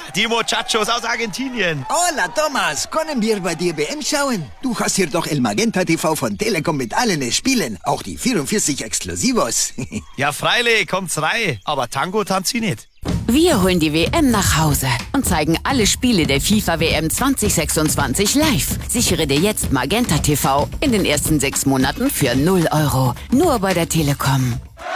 die Muchachos aus Argentinien. Hola, Thomas. Können wir bei dir WM schauen? Du hast hier doch El Magenta TV von Telekom mit allen Spielen. Auch die 44 Exklusivos. Ja, freilich, kommt's rein. Aber Tango tanzt sie nicht. Wir holen die WM nach Hause und zeigen alle Spiele der FIFA WM 2026 live. Sichere dir jetzt Magenta TV in den ersten 6 Monaten für 0 €. Nur bei der Telekom.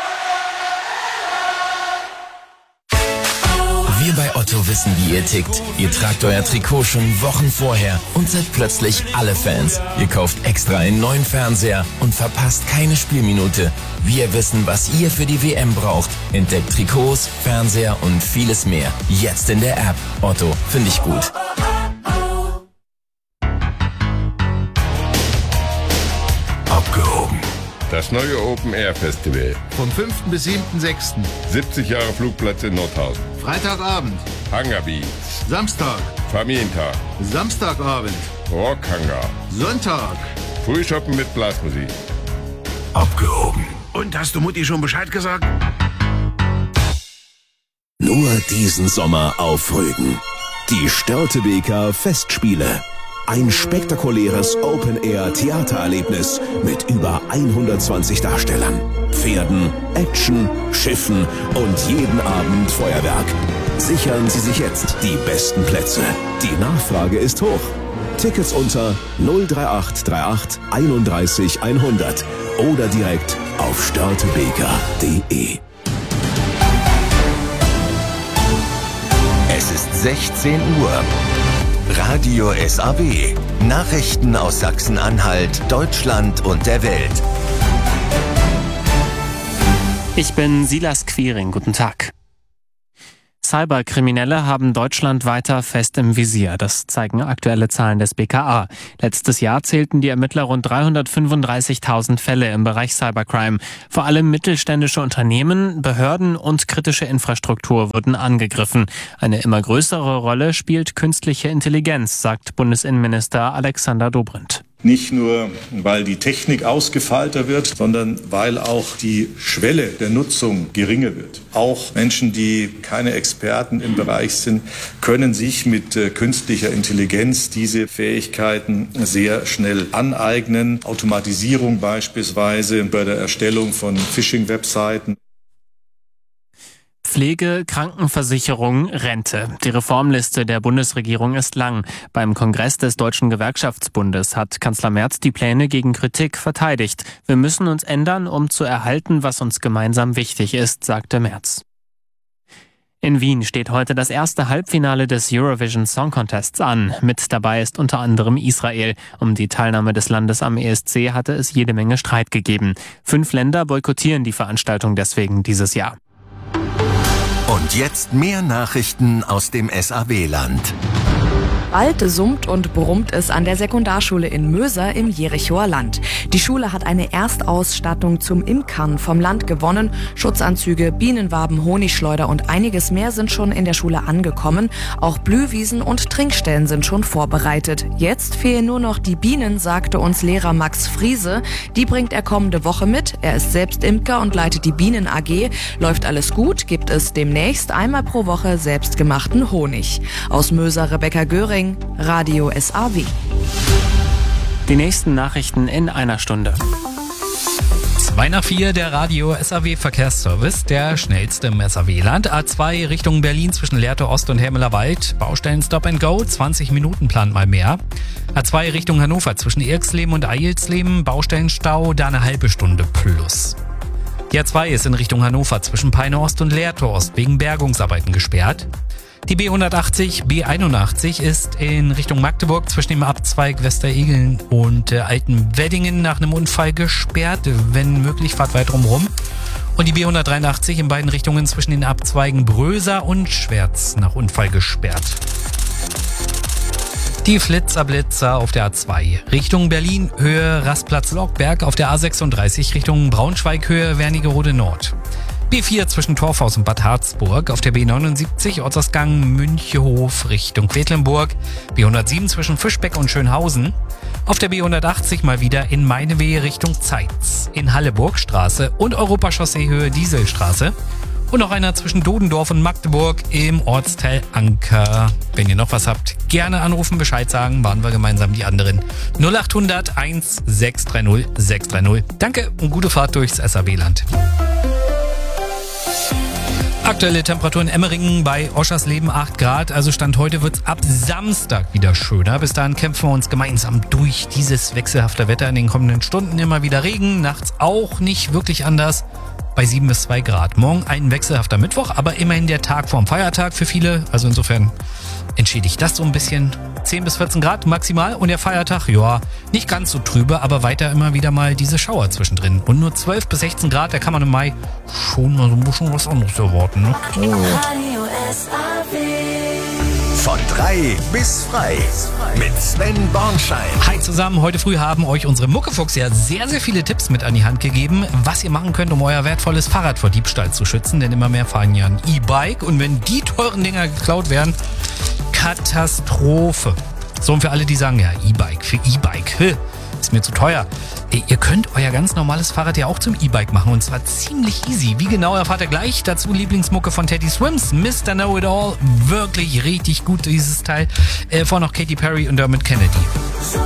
Wir bei Otto wissen, wie ihr tickt. Ihr tragt euer Trikot schon Wochen vorher und seid plötzlich alle Fans. Ihr kauft extra einen neuen Fernseher und verpasst keine Spielminute. Wir wissen, was ihr für die WM braucht. Entdeckt Trikots, Fernseher und vieles mehr. Jetzt in der App. Otto, finde ich gut. Abgehoben. Das neue Open Air Festival. Vom 5. bis 7.6. 70 Jahre Flugplatz in Nordhausen. Freitagabend. Hangar Beats. Samstag. Familientag. Samstagabend. Rockhangar. Sonntag. Frühshoppen mit Blasmusik. Abgehoben. Und hast du Mutti schon Bescheid gesagt? Nur diesen Sommer auf Rügen. Die Störtebeker Festspiele. Ein spektakuläres Open-Air-Theatererlebnis mit über 120 Darstellern, Pferden, Action, Schiffen und jeden Abend Feuerwerk. Sichern Sie sich jetzt die besten Plätze. Die Nachfrage ist hoch. Tickets unter 03838 31 100 oder direkt auf störtebeker.de. Es ist 16 Uhr. Radio SAW. Nachrichten aus Sachsen-Anhalt, Deutschland und der Welt. Ich bin Silas Quiring. Guten Tag. Cyberkriminelle haben Deutschland weiter fest im Visier. Das zeigen aktuelle Zahlen des BKA. Letztes Jahr zählten die Ermittler rund 335.000 Fälle im Bereich Cybercrime. Vor allem mittelständische Unternehmen, Behörden und kritische Infrastruktur wurden angegriffen. Eine immer größere Rolle spielt künstliche Intelligenz, sagt Bundesinnenminister Alexander Dobrindt. Nicht nur, weil die Technik ausgefeilter wird, sondern weil auch die Schwelle der Nutzung geringer wird. Auch Menschen, die keine Experten im Bereich sind, können sich mit künstlicher Intelligenz diese Fähigkeiten sehr schnell aneignen. Automatisierung beispielsweise bei der Erstellung von Phishing-Webseiten. Pflege, Krankenversicherung, Rente. Die Reformliste der Bundesregierung ist lang. Beim Kongress des Deutschen Gewerkschaftsbundes hat Kanzler Merz die Pläne gegen Kritik verteidigt. Wir müssen uns ändern, um zu erhalten, was uns gemeinsam wichtig ist, sagte Merz. In Wien steht heute das erste Halbfinale des Eurovision Song Contests an. Mit dabei ist unter anderem Israel. Um die Teilnahme des Landes am ESC hatte es jede Menge Streit gegeben. 5 Länder boykottieren die Veranstaltung deswegen dieses Jahr. Und jetzt mehr Nachrichten aus dem SAW-Land. Bald summt und brummt es an der Sekundarschule in Möser im Jerichoer Land. Die Schule hat eine Erstausstattung zum Imkern vom Land gewonnen. Schutzanzüge, Bienenwaben, Honigschleuder und einiges mehr sind schon in der Schule angekommen. Auch Blühwiesen und Trinkstellen sind schon vorbereitet. Jetzt fehlen nur noch die Bienen, sagte uns Lehrer Max Friese. Die bringt er kommende Woche mit. Er ist selbst Imker und leitet die Bienen AG. Läuft alles gut, gibt es demnächst einmal pro Woche selbstgemachten Honig. Aus Möser Rebecca Göring, Radio SAW. Die nächsten Nachrichten in einer Stunde. 2 nach 4, der Radio SAW Verkehrsservice, der schnellste im SAW-Land. A2 Richtung Berlin zwischen Lehrte Ost und Hermelerwald. Baustellen Stop and Go, 20 Minuten plant mal mehr. A2 Richtung Hannover zwischen Irksleben und Eilsleben. Baustellenstau, da eine halbe Stunde plus. Die A2 ist in Richtung Hannover zwischen Peine Ost und Lehrte Ost wegen Bergungsarbeiten gesperrt. Die B180, B81 ist in Richtung Magdeburg zwischen dem Abzweig Westeregeln und Altenweddingen nach einem Unfall gesperrt. Wenn möglich, fahrt weiter rum. Und die B183 in beiden Richtungen zwischen den Abzweigen Bröser und Schwerz nach Unfall gesperrt. Die Flitzer auf der A2 Richtung Berlin, Höhe Rastplatz Lockberg, auf der A36 Richtung Braunschweig, Höhe Wernigerode Nord. B4 zwischen Torfhaus und Bad Harzburg, auf der B79 Ortsausgang Münchehof Richtung Quedlinburg, B107 zwischen Fischbeck und Schönhausen, auf der B180 mal wieder in Meinewehe Richtung Zeitz, in Halleburgstraße und Europachaussee Höhe Dieselstraße Und noch einer zwischen Dodendorf und Magdeburg im Ortsteil Anker. Wenn ihr noch was habt, gerne anrufen, Bescheid sagen, waren wir gemeinsam die anderen. 0800 1630 630. Danke und gute Fahrt durchs SAW-Land. Aktuelle Temperatur in Emmeringen bei Oschersleben 8 Grad. Also Stand heute wird's ab Samstag wieder schöner. Bis dahin kämpfen wir uns gemeinsam durch dieses wechselhafte Wetter. In den kommenden Stunden immer wieder Regen, nachts auch nicht wirklich anders. Bei 7 bis 2 Grad. Morgen ein wechselhafter Mittwoch, aber immerhin der Tag vorm Feiertag für viele. Also insofern entschädigt das so ein bisschen. 10 bis 14 Grad maximal und der Feiertag, ja, nicht ganz so trübe, aber weiter immer wieder mal diese Schauer zwischendrin. Und nur 12 bis 16 Grad, da kann man im Mai schon mal so ein bisschen was anderes erwarten. Ne? Von 3 bis frei mit Sven Bornschein. Hi zusammen, heute früh haben euch unsere Muckefuchs ja sehr, sehr viele Tipps mit an die Hand gegeben, was ihr machen könnt, um euer wertvolles Fahrrad vor Diebstahl zu schützen, denn immer mehr fahren ja ein E-Bike und wenn die teuren Dinger geklaut werden, Katastrophe. So, und für alle, die sagen, ja, E-Bike, für E-Bike, ist mir zu teuer. Ihr könnt euer ganz normales Fahrrad ja auch zum E-Bike machen und zwar ziemlich easy. Wie genau erfahrt ihr gleich. Dazu Lieblingsmucke von Teddy Swims, Mr. Know-It-All. Wirklich richtig gut, dieses Teil. Vorher noch Katy Perry und Dermot Kennedy.